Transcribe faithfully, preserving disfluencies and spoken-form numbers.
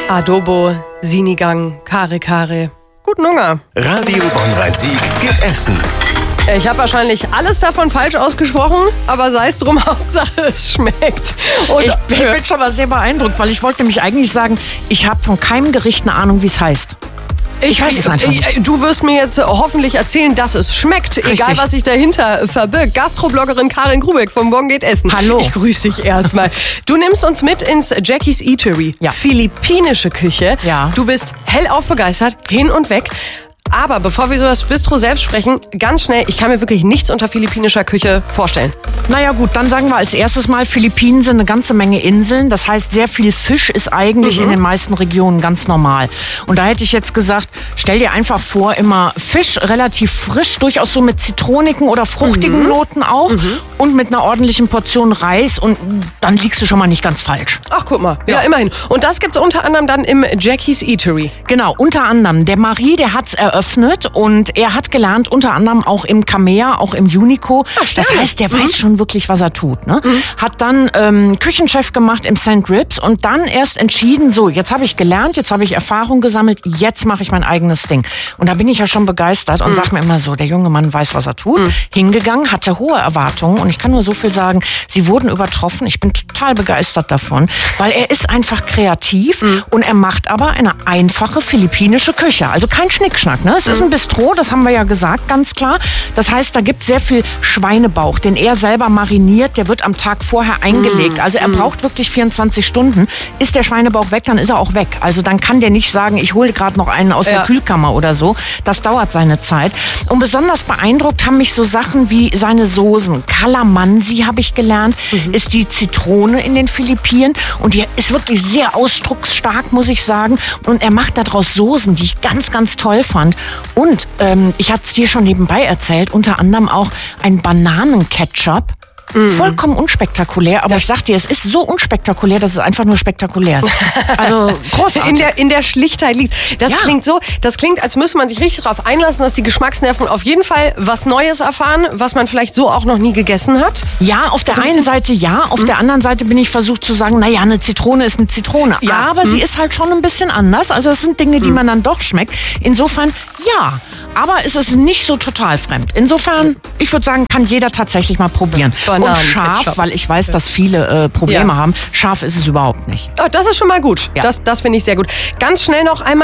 Adobo, Sinigang, Kare Kare. Guten Hunger. Radio Bonn-Rhein-Sieg gibt Essen. Ich habe wahrscheinlich alles davon falsch ausgesprochen, aber sei es drum, Hauptsache es schmeckt. Und ich, ich bin schon mal sehr beeindruckt, weil ich wollte nämlich eigentlich sagen, ich habe von keinem Gericht eine Ahnung, wie es heißt. Ich weiß es einfach nicht. Du wirst mir jetzt hoffentlich erzählen, dass es schmeckt, Richtig. egal was sich dahinter verbirgt. Gastrobloggerin Karin Grubeck vom Bonn geht Essen. Hallo. Ich grüße dich erstmal. Du nimmst uns mit ins Jackies Eatery. Ja. Philippinische Küche. Ja. Du bist hellauf begeistert, hin und weg. Aber bevor wir so das Bistro selbst sprechen, ganz schnell, ich kann mir wirklich nichts unter philippinischer Küche vorstellen. Naja gut, dann sagen wir als erstes mal, Philippinen sind eine ganze Menge Inseln. Das heißt, sehr viel Fisch ist eigentlich mhm. in den meisten Regionen ganz normal. Und da hätte ich jetzt gesagt, stell dir einfach vor, immer Fisch relativ frisch, durchaus so mit zitronigen oder fruchtigen mhm. Noten auch mhm. und mit einer ordentlichen Portion Reis und dann liegst du schon mal nicht ganz falsch. Ach, guck mal. Ja, Ja. immerhin. Und das gibt's unter anderem dann im Jackies Eatery. Genau, unter anderem. Der Marie, der hat's eröffnet und er hat gelernt, unter anderem auch im Kamea, auch im Unico. Ach, stimmt. Das heißt, der Mhm. weiß schon wirklich, was er tut. Ne? Mhm. Hat dann ähm, Küchenchef gemacht im Saint Ribs und dann erst entschieden, so, jetzt habe ich gelernt, jetzt habe ich Erfahrung gesammelt, jetzt mache ich mein eigenes Ding. Und da bin ich ja schon begeistert und mhm. sag mir immer so, der junge Mann weiß, was er tut. Mhm. Hingegangen, hatte hohe Erwartungen und ich kann nur so viel sagen, sie wurden übertroffen. Ich bin total begeistert davon, weil er ist einfach kreativ mhm. und er macht aber eine einfache philippinische Küche. Also kein Schnickschnack. Ne? Es mhm. ist ein Bistro, das haben wir ja gesagt, ganz klar. Das heißt, da gibt es sehr viel Schweinebauch, den er selber mariniert. Der wird am Tag vorher eingelegt. Also er braucht wirklich vierundzwanzig Stunden. Ist der Schweinebauch weg, dann ist er auch weg. Also dann kann der nicht sagen, ich hole gerade noch einen aus Ja. der Kühlkammer oder so. Das dauert seine Zeit. Und besonders beeindruckt haben mich so Sachen wie seine Soßen. Calamansi habe ich gelernt, mhm. ist die Zitrone in den Philippinen. Und die ist wirklich sehr ausdrucksstark, muss ich sagen. Und er macht daraus Soßen, die ich ganz, ganz toll fand. Und ähm, ich hatte es dir schon nebenbei erzählt, unter anderem auch ein Bananenketchup. Mhm. Vollkommen unspektakulär, aber ich sag dir, es ist so unspektakulär, dass es einfach nur spektakulär ist. Also großartig. In der, in der Schlichtheit liegt. Das Ja. klingt so, das klingt, als müsste man sich richtig darauf einlassen, dass die Geschmacksnerven auf jeden Fall was Neues erfahren, was man vielleicht so auch noch nie gegessen hat. Ja, auf der So ein einen bisschen- Seite ja, auf der anderen Seite bin ich versucht zu sagen, naja, eine Zitrone ist eine Zitrone. Ja. Aber sie ist halt schon ein bisschen anders. Also das sind Dinge, die man dann doch schmeckt. Insofern ja, aber es ist nicht so total fremd. Insofern, ich würde sagen, kann jeder tatsächlich mal probieren. Und Bananenketchup. scharf, weil ich weiß, dass viele äh, Probleme Ja. haben, scharf ist es überhaupt nicht. Oh, das ist schon mal gut. Ja. Das, das finde ich sehr gut. Ganz schnell noch einmal